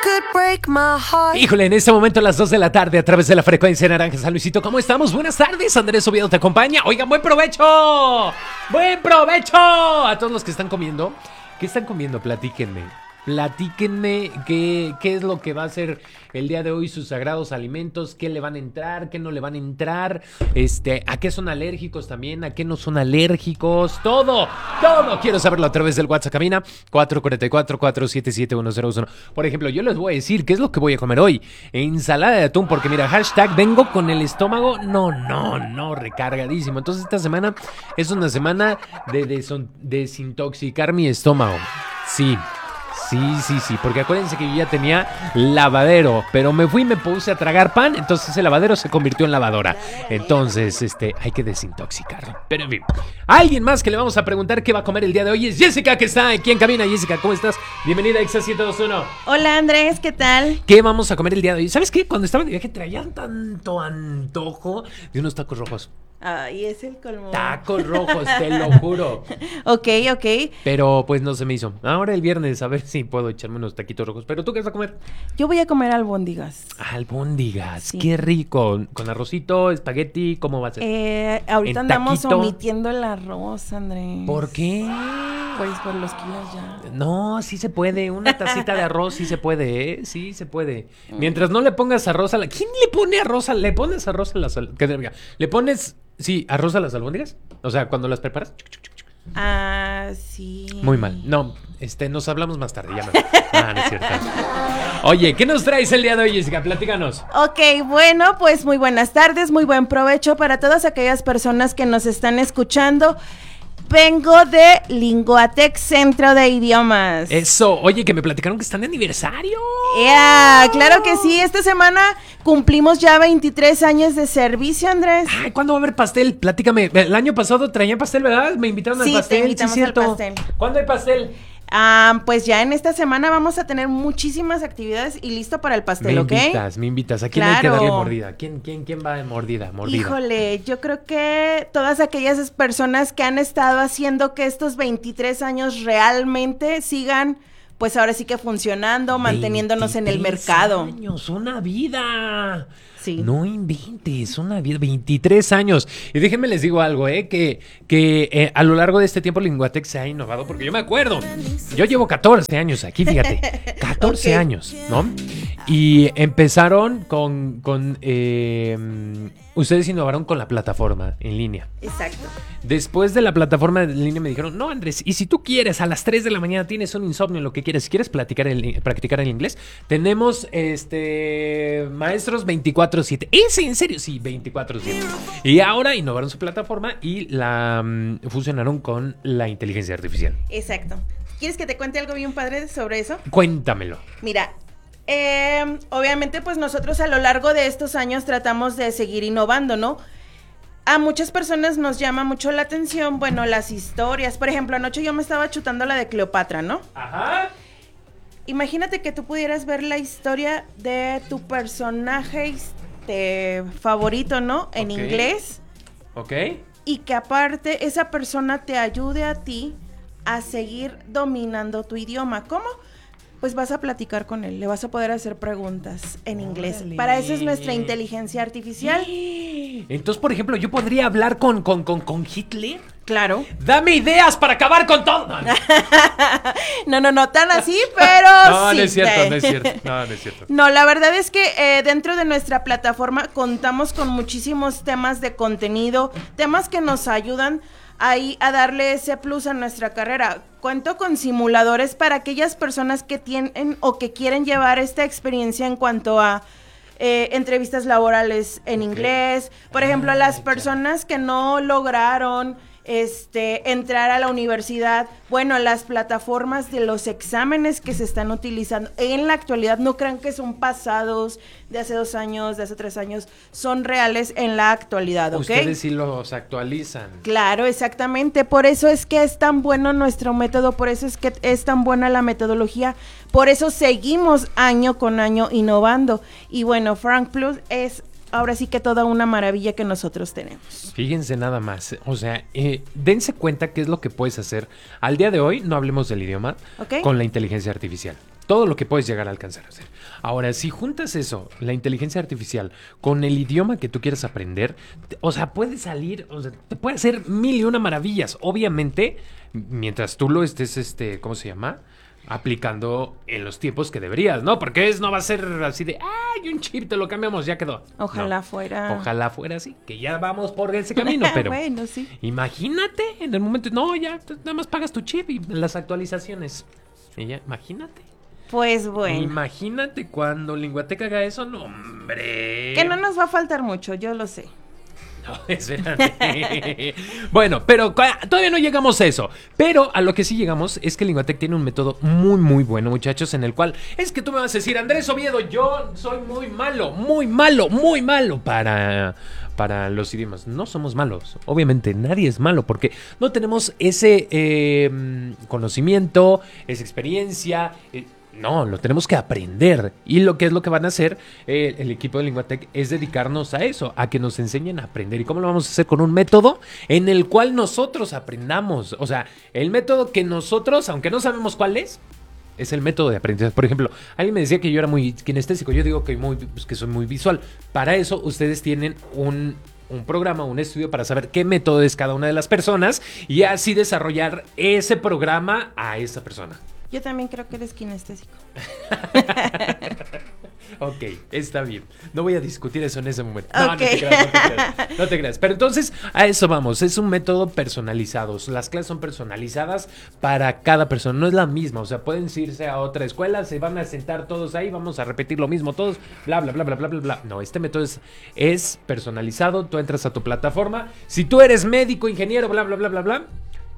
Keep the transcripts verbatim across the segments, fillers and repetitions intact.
Híjole, en este momento a las dos de la tarde a través de la frecuencia naranja San Luisito. ¿Cómo estamos? Buenas tardes, Andrés Oviedo te acompaña. Oigan, buen provecho. Buen provecho a todos los que están comiendo. ¿Qué están comiendo? Platíquenme. Platíquenme qué, qué es lo que va a ser el día de hoy sus sagrados alimentos, qué le van a entrar, qué no le van a entrar, este, a qué son alérgicos también, a qué no son alérgicos, todo, todo. Quiero saberlo a través del WhatsApp cabina cuatro cuatro cuatro, cuatro siete siete, uno cero uno. Por ejemplo, yo les voy a decir qué es lo que voy a comer hoy. Ensalada de atún, porque mira, hashtag vengo con el estómago, no, no, no, recargadísimo. Entonces esta semana es una semana de deson- desintoxicar mi estómago. Sí. Sí, sí, sí, porque acuérdense que yo ya tenía lavadero, pero me fui y me puse a tragar pan, entonces el lavadero se convirtió en lavadora. Entonces, este, hay que desintoxicarlo. Pero en fin, alguien más que le vamos a preguntar qué va a comer el día de hoy es Jessica, que está aquí en cabina. Jessica, ¿cómo estás? Bienvenida a Exa siete dos uno. Hola Andrés, ¿qué tal? ¿Qué vamos a comer el día de hoy? ¿Sabes qué? Cuando estaba de viaje traían tanto antojo de unos tacos rojos. Ay, es el colmo. Tacos rojos, te lo juro. Ok, ok. Pero pues no se me hizo. Ahora el viernes a ver si puedo echarme unos taquitos rojos. ¿Pero tú qué vas a comer? Yo voy a comer albóndigas. Albóndigas, Sí. qué rico. ¿Con arrocito, espagueti? ¿Cómo va a ser? Eh, ahorita ¿En andamos taquito? omitiendo el arroz, Andrés. ¿Por qué? Pues por los kilos ya. No, sí se puede. Una tacita de arroz sí se puede, ¿eh? Sí se puede. Mientras no le pongas arroz a la... ¿Quién le pone arroz a... ¿Le pones arroz a las... al- ¿Qué te diga? ¿Le pones... Sí, arroz a las albóndigas? O sea, cuando las preparas. Ah, sí. Muy mal. No, este, nos hablamos más tarde. Ya me... Ah, no es cierto. Oye, ¿qué nos traes el día de hoy, Jessica? Platícanos. Ok, bueno, pues muy buenas tardes, muy buen provecho para todas aquellas personas que nos están escuchando. Vengo de Linguatex Centro de Idiomas. Eso, oye, que me platicaron que están de aniversario. Yeah, claro que sí, esta semana cumplimos ya veintitrés años de servicio, Andrés. Ay, ¿cuándo va a haber pastel? Platícame. El año pasado traían pastel, ¿verdad? Me invitaron Sí, al pastel. te invitamos sí, al cierto. pastel. ¿Cuándo hay pastel? Ah, pues ya en esta semana vamos a tener muchísimas actividades y listo para el pastel, Me ¿ok? invitas, me invitas. ¿A quién hay que Claro. darle mordida? ¿Quién, quién, quién va de mordida? Mordida. Híjole, yo creo que todas aquellas personas que han estado haciendo que estos veintitrés años realmente sigan, pues ahora sí que funcionando, manteniéndonos en el veintitrés mercado. años, una vida. Sí. No inventes, una vida, veintitrés años. Y déjenme les digo algo, ¿eh? Que, que eh, a lo largo de este tiempo Linguatex se ha innovado, porque yo me acuerdo, yo llevo catorce años aquí, fíjate, catorce Ok. años, ¿no? Y empezaron con, con eh, ustedes innovaron con la plataforma en línea. Exacto. Después de la plataforma en línea me dijeron, no, Andrés, y si tú quieres, a las tres de la mañana tienes un insomnio, lo que quieres, si quieres platicar el, practicar el inglés, tenemos este maestros veinticuatro siete. ¿Es en serio? Sí, veinticuatro siete. Y ahora innovaron su plataforma y la um, fusionaron con la inteligencia artificial. Exacto. ¿Quieres que te cuente algo bien padre sobre eso? Cuéntamelo. Mira, eh, obviamente pues nosotros a lo largo de estos años tratamos de seguir innovando, ¿no? A muchas personas nos llama mucho la atención, bueno, las historias. Por ejemplo, anoche yo me estaba chutando la de Cleopatra, ¿no? Ajá. Imagínate que tú pudieras ver la historia de tu personaje este, favorito, ¿no? En Ok. inglés. Ok. Y que aparte esa persona te ayude a ti a seguir dominando tu idioma. ¿Cómo? Pues vas a platicar con él, le vas a poder hacer preguntas en inglés. Órale. Para eso es nuestra inteligencia artificial. Entonces, por ejemplo, yo podría hablar con, con, con, con Hitler. Claro. Dame ideas para acabar con todo. No, no. No, no, no tan así, pero No, sí. no es cierto, no es cierto. No, no es cierto. No, la verdad es que eh, dentro de nuestra plataforma contamos con muchísimos temas de contenido, temas que nos ayudan ahí a darle ese plus a nuestra carrera. Cuento con simuladores para aquellas personas que tienen o que quieren llevar esta experiencia en cuanto a eh, entrevistas laborales en Ok. inglés. Por Ah, ejemplo, a las ya. personas que no lograron este entrar a la universidad, bueno, las plataformas de los exámenes que se están utilizando en la actualidad, no crean que son pasados de hace dos años, de hace tres años, son reales en la actualidad, ¿ok? Ustedes sí los actualizan. Claro, exactamente, por eso es que es tan bueno nuestro método, por eso es que es tan buena la metodología, por eso seguimos año con año innovando, y bueno, Frank Plus es ahora sí que toda una maravilla que nosotros tenemos. Fíjense nada más, o sea, eh, dense cuenta qué es lo que puedes hacer. Al día de hoy, no hablemos del idioma, ¿Ok? con la inteligencia artificial. todo lo que puedes llegar a alcanzar a hacer. Ahora, si juntas eso, la inteligencia artificial, con el idioma que tú quieras aprender, te- o sea, puede salir, o sea, te puede hacer mil y una maravillas. Obviamente, mientras tú lo estés, este, ¿cómo se llama? Aplicando en los tiempos que deberías, ¿no? Porque es, no va a ser así de, ay, un chip, te lo cambiamos, ya quedó. Ojalá No. fuera. Ojalá fuera así, que ya vamos por ese camino, pero Bueno, sí. imagínate, en el momento, no, ya t- nada más pagas tu chip y las actualizaciones. Y ya, imagínate. Pues bueno. Imagínate cuando Linguatec haga eso, no, hombre. Que no nos va a faltar mucho, yo lo sé. No, espérate. Bueno, pero cu- todavía no llegamos a eso. Pero a lo que sí llegamos es que Linguatec tiene un método muy, muy bueno, muchachos, en el cual es que tú me vas a decir, Andrés Oviedo, yo soy muy malo, muy malo, muy malo para, para los idiomas. No somos malos, obviamente, nadie es malo, porque no tenemos ese eh, conocimiento, esa experiencia. eh, No, lo tenemos que aprender. Y lo que es lo que van a hacer eh, el equipo de Linguatec es dedicarnos a eso, a que nos enseñen a aprender. ¿Y cómo lo vamos a hacer? Con un método en el cual nosotros aprendamos. O sea, el método que nosotros, aunque no sabemos cuál es, es el método de aprendizaje. Por ejemplo, alguien me decía que yo era muy kinestésico. Yo digo que, muy, pues, que soy muy visual. Para eso ustedes tienen un... un programa, un estudio para saber qué método es cada una de las personas y así desarrollar ese programa a esa persona. Yo también creo que eres kinestésico. Ok, está bien. No voy a discutir eso en ese momento. No, Ok. no te creas, no te creas. No te creas. Pero entonces, a eso vamos. Es un método personalizado. Las clases son personalizadas para cada persona. No es la misma. O sea, pueden irse a otra escuela, se van a sentar todos ahí, vamos a repetir lo mismo todos, bla, bla, bla, bla, bla, bla, bla. No, este método es, es personalizado. Tú entras a tu plataforma. Si tú eres médico, ingeniero, bla, bla, bla, bla, bla,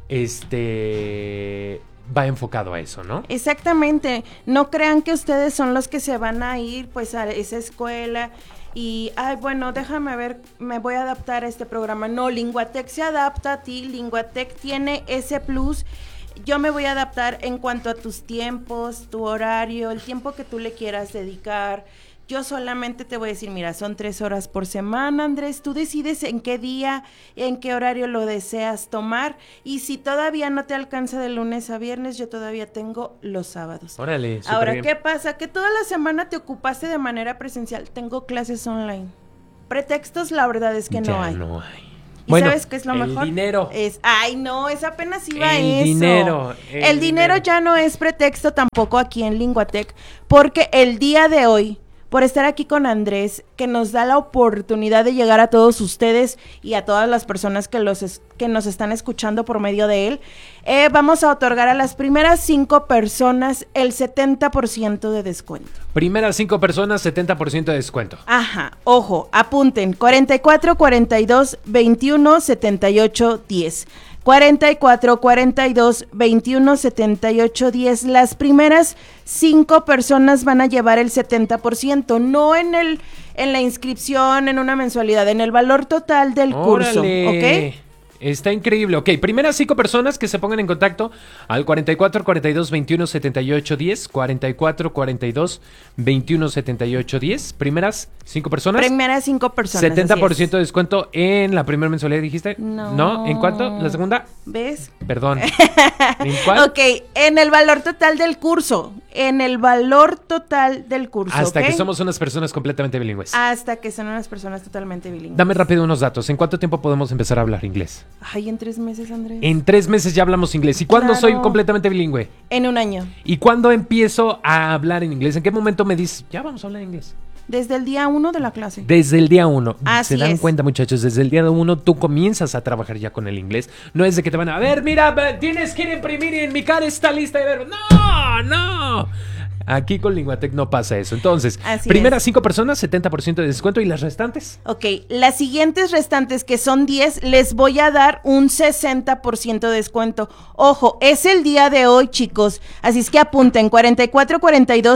este... va enfocado a eso, ¿no? Exactamente. No crean que ustedes son los que se van a ir pues a esa escuela y, ay, bueno, déjame ver, me voy a adaptar a este programa. No, Linguatec se adapta a ti, Linguatec tiene ese plus. Yo me voy a adaptar en cuanto a tus tiempos, tu horario, el tiempo que tú le quieras dedicar. Yo solamente te voy a decir, mira, son tres horas por semana, Andrés. Tú decides en qué día, en qué horario lo deseas tomar. Y si todavía no te alcanza de lunes a viernes, yo todavía tengo los sábados. Órale, súper Ahora, bien. ¿qué pasa? Que toda la semana te ocupaste de manera presencial. Tengo clases online. Pretextos, la verdad es que Ya no hay. no hay. ¿Y Bueno, sabes qué es lo el mejor? dinero. Es, ay, no, es apenas iba El eso. dinero, el El, dinero dinero. ya no es pretexto tampoco aquí en Linguatec, porque el día de hoy, por estar aquí con Andrés, que nos da la oportunidad de llegar a todos ustedes y a todas las personas que, los es- que nos están escuchando por medio de él, eh, vamos a otorgar a las primeras cinco personas el setenta por ciento de descuento. Primeras cinco personas, setenta por ciento de descuento. Ajá, ojo, apunten, cuarenta y cuatro, cuarenta y dos, veintiuno, setenta y ocho, diez. cuarenta y cuatro, cuarenta y dos, veintiuno, setenta y ocho, diez. Las primeras cinco personas van a llevar el setenta por ciento, no en el en la inscripción, en una mensualidad, en el valor total del curso, ¡Órale! ¿ok? Está increíble. Ok, primeras cinco personas que se pongan en contacto al cuarenta y cuatro, cuarenta y dos, veintiuno, setenta y ocho, diez. cuarenta y cuatro, cuarenta y dos, veintiuno, setenta y ocho, diez. Primeras cinco personas. Primeras cinco personas. setenta por así ciento de descuento en la primera mensualidad, dijiste. No. ¿En cuánto? ¿La segunda? es. ¿Ves? Perdón. ¿En cuál? Ok, en el valor total del curso. En el valor total del curso. Hasta ¿ok? que somos unas personas completamente bilingües. Hasta que son unas personas totalmente bilingües. Dame rápido unos datos. ¿En cuánto tiempo podemos empezar a hablar inglés? Ay, en tres meses, Andrés. En tres meses ya hablamos inglés. ¿Y cuándo Claro. soy completamente bilingüe? En un año. ¿Y cuándo empiezo a hablar en inglés? ¿En qué momento me dices, ya vamos a hablar inglés? Desde el día uno de la clase. Desde el día uno. Así ¿Se dan es. cuenta, muchachos? Desde el día uno tú comienzas a trabajar ya con el inglés. No es de que te van a... A ver, mira, va, tienes que ir a imprimir y en mi cara está lista de verbos. ¡No! ¡No! Aquí con Linguatec no pasa eso. Entonces, Así primeras es. cinco personas, setenta por ciento de descuento. ¿Y las restantes? Ok, las siguientes restantes, que son diez, les voy a dar un sesenta por ciento de descuento. Ojo, es el día de hoy, chicos. Así es que apunten, cuarenta y cuatro, cuarenta y dos,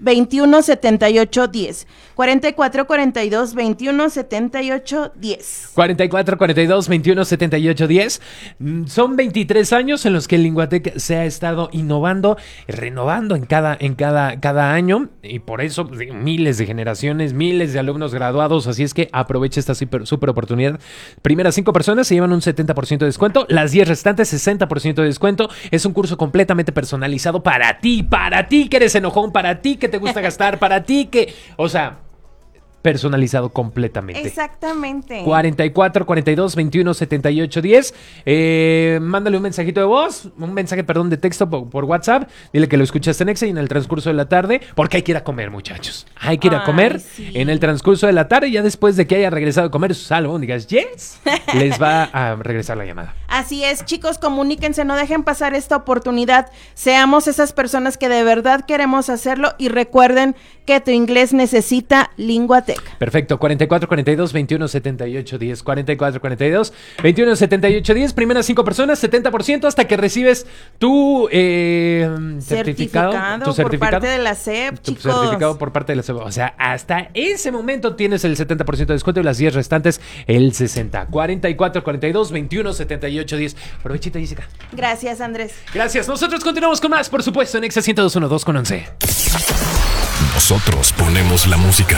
veintiuno setenta y ocho diez. cuarenta y cuatro cuarenta y dos veintiuno setenta y ocho diez. cuarenta y cuatro cuarenta y dos veintiuno setenta y ocho diez. Son veintitrés años en los que el Linguatec se ha estado innovando, renovando en cada, en cada, cada año, y por eso miles de generaciones, miles de alumnos graduados, así es que aprovecha esta super, super oportunidad. Primeras cinco personas se llevan un setenta por ciento de descuento, las diez restantes sesenta por ciento de descuento. Es un curso completamente personalizado para ti, para ti que eres enojón, para ti que te gusta gastar, para ti que, o sea, personalizado completamente. Exactamente. cuarenta y cuatro cuarenta y dos veintiuno setenta y ocho diez. Eh, mándale un mensajito de voz, un mensaje, perdón, de texto por, por WhatsApp. Dile que lo escuchaste en Exa y en el transcurso de la tarde, porque hay que ir a comer, muchachos. Hay que ir a Ay, comer sí. en el transcurso de la tarde. Ya después de que haya regresado a comer sus albóndigas, yes, les va a regresar la llamada. Así es, chicos, comuníquense, no dejen pasar esta oportunidad. Seamos esas personas que de verdad queremos hacerlo y recuerden que tu inglés necesita Linguatec. Perfecto, cuarenta y cuatro cuarenta y dos veintiuno setenta y ocho diez. cuarenta y cuatro cuarenta y dos veintiuno setenta y ocho diez. Primeras cinco personas, setenta por ciento hasta que recibes tu eh, certificado. Certificado Tu certificado. por parte de la S E P, Tu chicos. certificado por parte de la S E P. O sea, hasta ese momento tienes el setenta por ciento de descuento y las diez restantes el sesenta por ciento. cuarenta y cuatro cuarenta y dos veintiuno setenta y ocho diez. Provechita, Jessica. Gracias, Andrés. Gracias. Nosotros continuamos con más, por supuesto, en Exa ciento dos punto uno dos con once. Nosotros ponemos la música.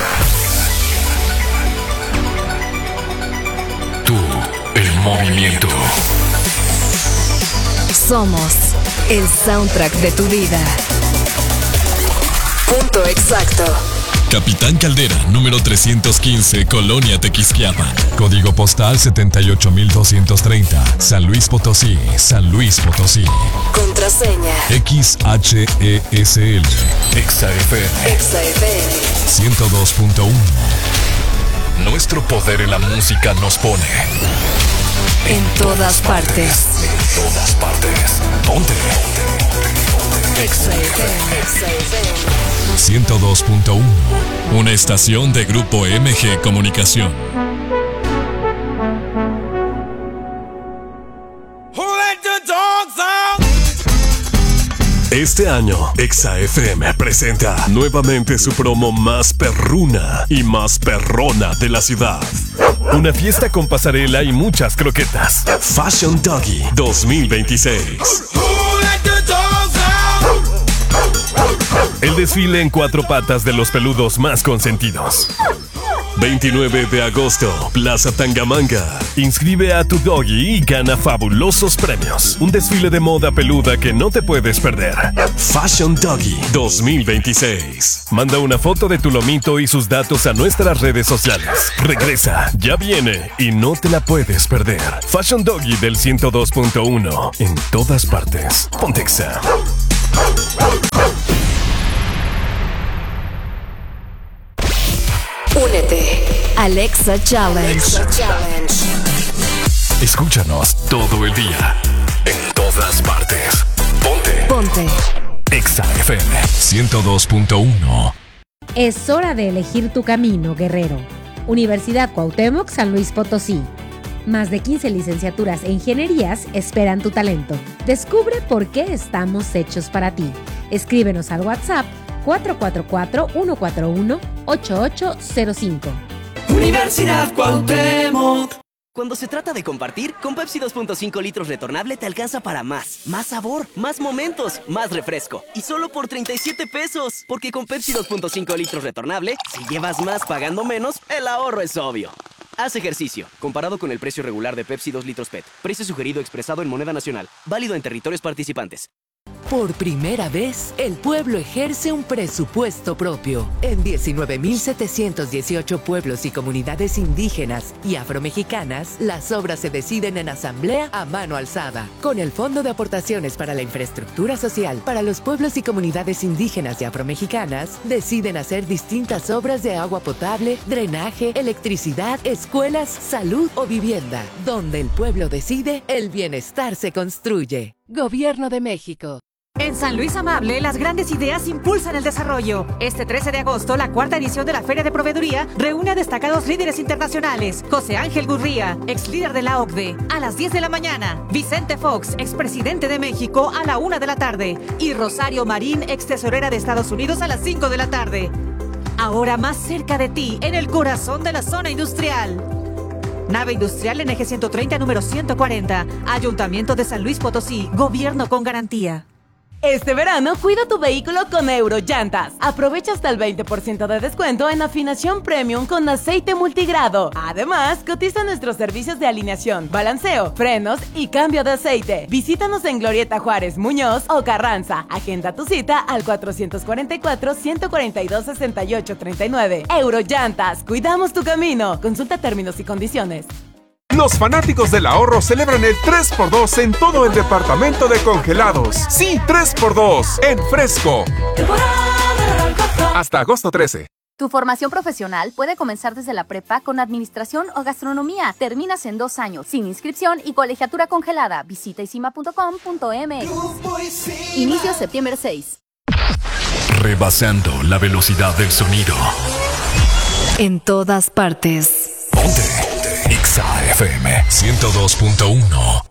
Tú, el movimiento. Somos el soundtrack de tu vida. Punto exacto. Capitán Caldera, número trescientos quince, Colonia Tequisquiapan. Código postal setenta y ocho mil doscientos treinta, San Luis Potosí, San Luis Potosí. Contraseña X H E S L. Exa F M. Exa F M. ciento dos punto uno. Nuestro poder en la música nos pone En todas partes. En todas partes. Ponte. Exa F M. Exa F M. ciento dos punto uno. Una estación de Grupo M G Comunicación. Este año, Exa F M presenta nuevamente su promo más perruna y más perrona de la ciudad. Una fiesta con pasarela y muchas croquetas. Fashion Doggy dos mil veintiséis. El desfile en cuatro patas de los peludos más consentidos. veintinueve de agosto, Plaza Tangamanga. Inscribe a tu doggy y gana fabulosos premios. Un desfile de moda peluda que no te puedes perder. Fashion Doggy dos mil veintiséis. Manda una foto de tu lomito y sus datos a nuestras redes sociales. Regresa, ya viene y no te la puedes perder. Fashion Doggy del ciento dos punto uno. En todas partes. Ponte Exa. Únete. Alexa Challenge. Alexa Challenge. Escúchanos todo el día. En todas partes. Ponte. Ponte. Exa F M ciento dos punto uno. Es hora de elegir tu camino, guerrero. Universidad Cuauhtémoc, San Luis Potosí. Más de quince licenciaturas e ingenierías esperan tu talento. Descubre por qué estamos hechos para ti. Escríbenos al WhatsApp cuatro cuatro cuatro, uno cuatro uno, ocho ocho cero cinco. Universidad Cuauhtémoc. Cuando se trata de compartir, con Pepsi dos punto cinco litros retornable te alcanza para más. Más sabor, más momentos, más refresco. Y solo por treinta y siete pesos. Porque con Pepsi dos punto cinco litros retornable, si llevas más pagando menos, el ahorro es obvio. Haz ejercicio. Comparado con el precio regular de Pepsi dos litros P E T. Precio sugerido expresado en moneda nacional. Válido en territorios participantes. Por primera vez, el pueblo ejerce un presupuesto propio. En diecinueve mil setecientos dieciocho pueblos y comunidades indígenas y afromexicanas, las obras se deciden en asamblea a mano alzada. Con el Fondo de Aportaciones para la Infraestructura Social para los pueblos y comunidades indígenas y afromexicanas, deciden hacer distintas obras de agua potable, drenaje, electricidad, escuelas, salud o vivienda. Donde el pueblo decide, el bienestar se construye. Gobierno de México. En San Luis Amable, las grandes ideas impulsan el desarrollo. Este trece de agosto, la cuarta edición de la Feria de Proveeduría reúne a destacados líderes internacionales. José Ángel Gurría, ex líder de la O C D E, a las diez de la mañana. Vicente Fox, expresidente de México, a la una de la tarde. Y Rosario Marín, ex tesorera de Estados Unidos, a las cinco de la tarde. Ahora más cerca de ti, en el corazón de la zona industrial. Nave industrial en eje ciento treinta, número ciento cuarenta. Ayuntamiento de San Luis Potosí. Gobierno con garantía. Este verano, cuida tu vehículo con Eurollantas. Aprovecha hasta el veinte por ciento de descuento en afinación premium con aceite multigrado. Además, cotiza nuestros servicios de alineación, balanceo, frenos y cambio de aceite. Visítanos en Glorieta Juárez, Muñoz o Carranza. Agenda tu cita al cuatrocientos cuarenta y cuatro, ciento cuarenta y dos, sesenta y ocho treinta y nueve. Eurollantas, cuidamos tu camino. Consulta términos y condiciones. Los fanáticos del ahorro celebran el tres por dos en todo el departamento de congelados. Sí, tres por dos en Fresco. Hasta agosto trece. Tu formación profesional puede comenzar desde la prepa con administración o gastronomía. Terminas en dos años, sin inscripción y colegiatura congelada. Visita isima punto com punto m x. Inicio septiembre seis. Rebasando la velocidad del sonido. En todas partes. Ponte. Exa F M ciento dos punto uno.